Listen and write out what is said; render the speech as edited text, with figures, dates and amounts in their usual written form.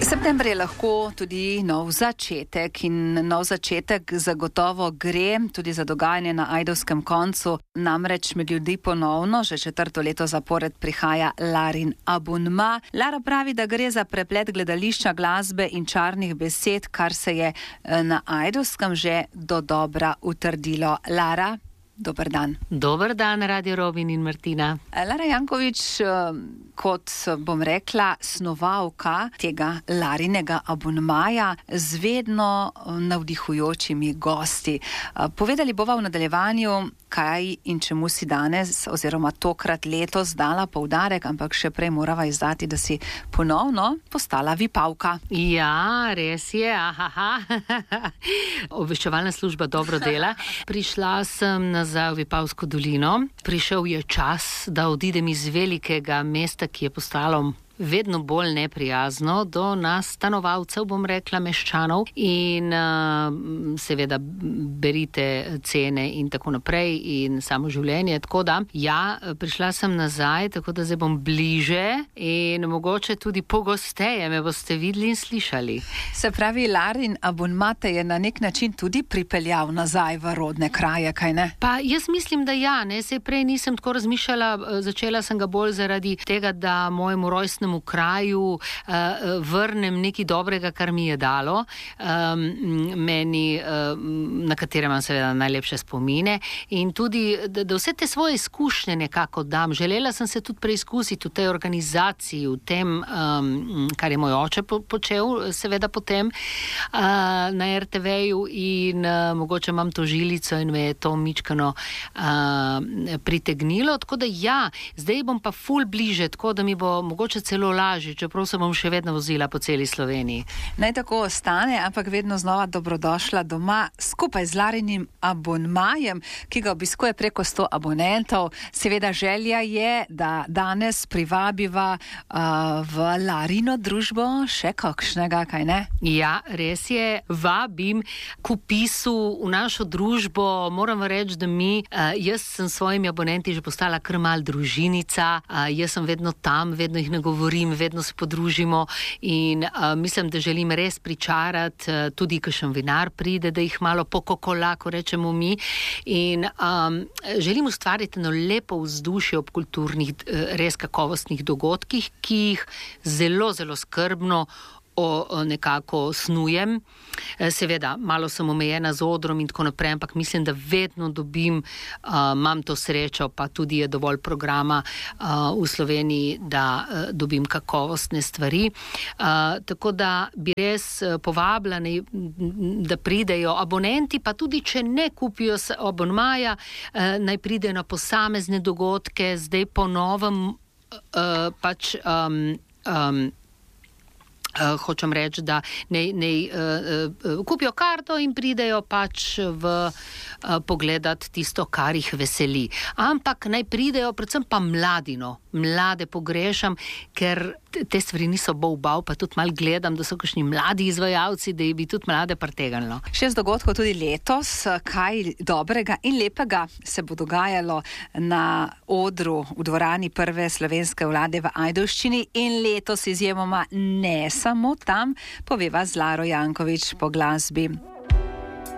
September je lahko tudi nov začetek in nov začetek zagotovo gre tudi za dogajanje na ajdovskem koncu. Namreč med ljudi ponovno že 4. leto zapored prihaja Larin abonma. Lara pravi, da gre za preplet gledališča, glasbe in čarnih besed, kar se je na ajdovskem že dodobra utrdilo. Lara, dober dan. Dober dan, Radio Robin in Martina. Lara Janković, kot bom rekla, snovalka tega Larinega abonmaja z vedno navdihujočimi gosti. Povedali bova v nadaljevanju, kaj in čemu si danes oziroma tokrat letos dala poudarek, ampak še prej morava izdati, da si ponovno postala vipavka. Ja, res je. Obveščevalna služba dobro dela. Prišla sem nazaj v Vipavsko dolino. Prišel je čas, da odidem iz velikega mesta, ki je postalo vedno bolj neprijazno do nas stanovalcev, bom rekla, meščanov, in seveda berite cene in tako naprej in samo življenje. Tako da, ja, prišla sem nazaj, tako da zdaj bom bliže in mogoče tudi pogosteje me boste videli in slišali. Se pravi, Larin abonma te je na nek način tudi pripeljal nazaj v rodne kraje, kaj ne? Pa jaz mislim, da ja, ne, se prej nisem tako razmišljala, začela sem ga bolj zaradi tega, da mojemu rojstnemu kraju vrnem nekaj dobrega, kar mi je dalo, meni, na katerem imam seveda najlepše spomine, in tudi, da vse te svoje izkušnje nekako dam. Želela sem se tudi preizkusiti v tej organizaciji, v tem, kar je moj oče počel, seveda potem na RTV-ju, in mogoče imam to žilico in me je to mičkano pritegnilo, tako da ja, zdaj bom pa ful bliže, tako da mi bo mogoče celo lažje, čeprav se bom še vedno vozila po celi Sloveniji. Naj tako ostane, ampak vedno znova dobrodošla doma skupaj z Larinim abonmajem, ki ga obiskuje preko 100 abonentov. Seveda želja je, da danes privabiva v Larino družbo še kakšnega, kaj ne? Ja, res je. Vabim k vpisu v našo družbo. Moram reči, da jaz sem s svojimi abonenti že postala kar mal družinica. Jaz sem vedno tam, vedno jih nagovorim, vedno se podružimo in mislim, da želim res pričarati, tudi kakšen vinar pride, da jih malo pokokola, ko rečemo mi, in želim ustvariti eno lepo vzdušje ob kulturnih, res kakovostnih dogodkih, ki jih zelo, zelo skrbno nekako snujem. Seveda, malo sem omejena z odrom in tako naprej, ampak mislim, da vedno dobim, imam to srečo, pa tudi je dovolj programa v Sloveniji, da dobim kakovostne stvari. Tako da bi res povabila, da pridejo abonenti, pa tudi, če ne kupijo abonmaja, naj pridejo na posamezne dogodke, zdaj po novem pač hočem reči, da kupijo karto in pridejo pač pogledat tisto, kar jih veseli. Ampak naj pridejo predvsem pa mlade pogrešam, ker te stvari niso bov, pa tudi malo gledam, da so kakšni mladi izvajalci, da bi tudi mlade pritegnilo. 6 dogodkov tudi letos, kaj dobrega in lepega se bo dogajalo na odru v dvorani prve slovenske vlade v Ajdovščini, in letos izjemoma ne samo tam, poveva z Laro Janković po glasbi.